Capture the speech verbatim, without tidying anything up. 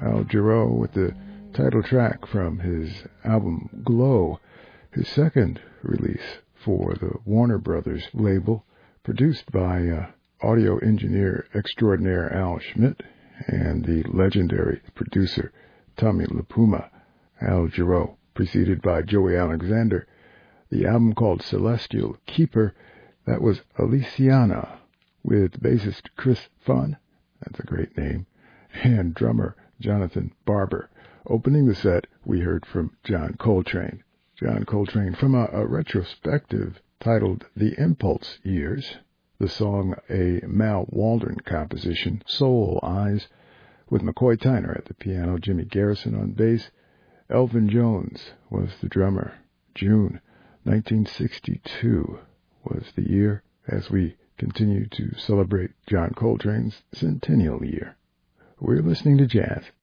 Al Jarreau with the title track from his album Glow, his second release for the Warner Brothers label, produced by uh, audio engineer extraordinaire Al Schmidt and the legendary producer Tommy LaPuma. Al Jarreau, preceded by Joey Alexander. The album called Celestial Keeper, that was Aliciana, with bassist Chris Funn, that's a great name, and drummer Jonathan Barber. Opening the set, we heard from John Coltrane. John Coltrane from a, a retrospective titled The Impulse Years, the song a Mal Waldron composition, Soul Eyes, with McCoy Tyner at the piano, Jimmy Garrison on bass. Elvin Jones was the drummer. June nineteen sixty-two was the year, as we continue to celebrate John Coltrane's centennial year. We're listening to jazz